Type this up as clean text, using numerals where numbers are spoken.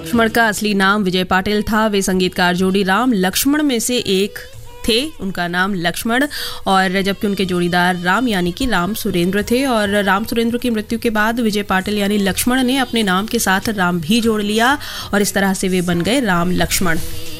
लक्ष्मण का असली नाम विजय पाटिल था। वे संगीतकार जोड़ी राम लक्ष्मण में से एक थे। उनका नाम लक्ष्मण और जबकि उनके जोड़ीदार राम यानी कि राम सुरेंद्र थे। और राम सुरेंद्र की मृत्यु के बाद विजय पाटिल यानी लक्ष्मण ने अपने नाम के साथ राम भी जोड़ लिया और इस तरह से वे बन गए राम लक्ष्मण।